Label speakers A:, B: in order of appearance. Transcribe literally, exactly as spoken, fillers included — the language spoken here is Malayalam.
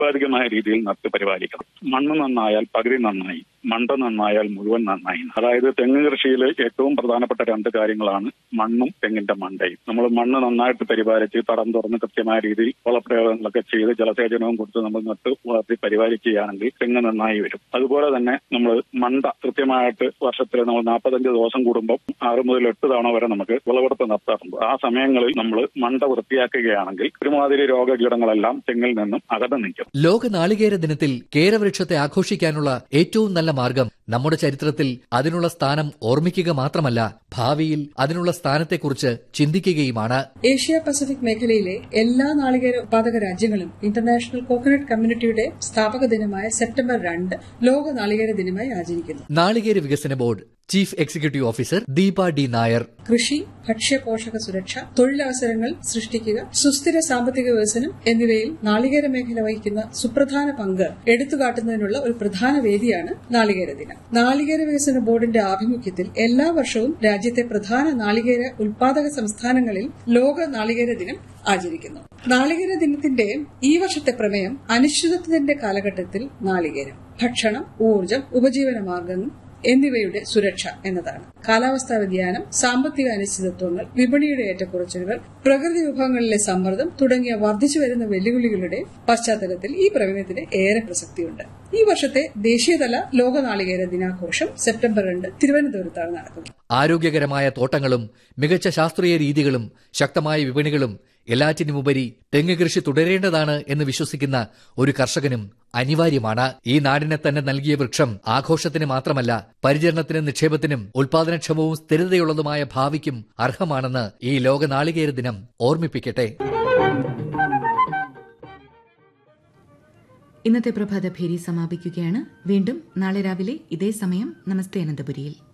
A: ഉത്പാദികമായ രീതിയിൽ നട്ട് പരിപാലിക്കണം. മണ്ണ് നന്നായാൽ പകുതി നന്നായി, മണ്ട നന്നായാൽ മുഴുവൻ നന്നായി. അതായത് തെങ്ങ് കൃഷിയിൽ ഏറ്റവും പ്രധാനപ്പെട്ട രണ്ട് കാര്യങ്ങളാണ് മണ്ണും തെങ്ങിന്റെ മണ്ടയും. നമ്മൾ മണ്ണ് നന്നായിട്ട് പരിപാലിച്ച് തടം തുറന്ന് കൃത്യമായ രീതിയിൽ വളപ്രയോഗങ്ങളൊക്കെ ചെയ്ത് ജലസേചനവും കൊടുത്ത് നമ്മൾ നട്ട് വളർത്തി പരിപാലിക്കുകയാണെങ്കിൽ തെങ്ങ് നന്നായി വരും. അതുപോലെ തന്നെ നമ്മൾ മണ്ട കൃത്യമായിട്ട് വർഷത്തിൽ നമ്മൾ നാൽപ്പത്തഞ്ച് ദിവസം കൂടുമ്പോൾ ആറ് മുതൽ എട്ട് തവണ വരെ നമുക്ക് വിളവെടുപ്പ് നടത്താറുണ്ട്. ആ സമയങ്ങളിൽ നമ്മൾ മണ്ട വൃത്തിയാക്കുകയാണെങ്കിൽ ഒരുമാതിരി രോഗകീടങ്ങളെല്ലാം തെങ്ങിൽ നിന്നും അകന്നു നിൽക്കും.
B: ലോക നാളികേര ദിനത്തിൽ കേരവൃക്ഷത്തെ ആഘോഷിക്കാനുള്ള ഏറ്റവും നല്ല മാർഗം നമ്മുടെ ചരിത്രത്തിൽ അതിനുള്ള സ്ഥാനം ഓർമ്മിക്കുക മാത്രമല്ല, ഭാവിയിൽ അതിനുള്ള സ്ഥാനത്തെക്കുറിച്ച് ചിന്തിക്കുകയുമാണ്.
C: ഏഷ്യ പസഫിക് മേഖലയിലെ എല്ലാ നാളികേര ഉത്പാദക രാജ്യങ്ങളും ഇന്റർനാഷണൽ കോക്കനട്ട് കമ്മ്യൂണിറ്റിയുടെ സ്ഥാപക ദിനമായ സെപ്റ്റംബർ രണ്ട് ലോക നാളികേര ദിനമായി ആചരിക്കുന്നു.
B: നാളികേര വികസന board chief executive officer Deepa D Nair.
C: കൃഷി, ഭക്ഷ്യ പോഷക സുരക്ഷ, തൊഴിലവസരങ്ങൾ സൃഷ്ടിക്കുക, സുസ്ഥിര സാമ്പത്തിക വികസനം എന്നിവയിൽ നാളികേര മേഖല വഹിക്കുന്ന സുപ്രധാന പങ്ക് എടുത്തുകാട്ടുന്നതിനുള്ള ഒരു പ്രധാന വേദിയാണ് നാളികേര ദിനം. നാളികേര വികസന ബോർഡിന്റെ ആഭിമുഖ്യത്തിൽ എല്ലാ വർഷവും രാജ്യത്തെ പ്രധാന നാളികേര ഉൽപാദക സംസ്ഥാനങ്ങളിൽ ലോക നാളികേര ദിനം ആചരിക്കുന്നു. നാളികേര ദിനത്തിന്റെ ഈ വർഷത്തെ പ്രമേയം അനിശ്ചിതത്വത്തിന്റെ കാലഘട്ടത്തിൽ നാളികേരം, ഭക്ഷണം, ഊർജ്ജം, ഉപജീവന മാർഗങ്ങൾ എന്നിവയുടെ സുരക്ഷ എന്നതാണ്. കാലാവസ്ഥാ വ്യതിയാനം, സാമ്പത്തിക അനിശ്ചിതത്വങ്ങൾ, വിപണിയുടെ ഏറ്റക്കുറച്ചിലുകൾ, പ്രകൃതി വിഭവങ്ങളിലെ സമ്മർദ്ദം തുടങ്ങിയ വർദ്ധിച്ചുവരുന്ന വെല്ലുവിളികളുടെ പശ്ചാത്തലത്തിൽ ഈ പ്രമേയത്തിന് ഏറെ പ്രസക്തിയുണ്ട്. ഈ വർഷത്തെ ദേശീയതല ലോക നാളികേര ദിനാഘോഷം സെപ്റ്റംബർ രണ്ട് തിരുവനന്തപുരത്താണ് നടക്കുന്നത്.
B: ആരോഗ്യകരമായ തോട്ടങ്ങളും മികച്ച ശാസ്ത്രീയ രീതികളും ശക്തമായ വിപണികളും എല്ലാറ്റിനുമുപരി തെങ്ങ് കൃഷി തുടരേണ്ടതാണ് എന്ന് വിശ്വസിക്കുന്ന ഒരു കർഷകനും അനിവാര്യമാണ്. ഈ നാടിനെ തന്നെ നൽകിയ വൃക്ഷം ആഘോഷത്തിന് മാത്രമല്ല, പരിചരണത്തിനും നിക്ഷേപത്തിനും ഉൽപാദനക്ഷമവും സ്ഥിരതയുള്ളതുമായ ഭാവിക്കും അർഹമാണെന്ന് ഈ ലോക നാളികേര ദിനം ഓർമ്മിപ്പിക്കട്ടെ.
D: ഇന്നത്തെ പ്രഭാതഭേരി സമാപിക്കുകയാണ്. വീണ്ടും നാളെ രാവിലെ ഇതേ സമയം നമസ്തേ അനന്തപുരിയിൽ.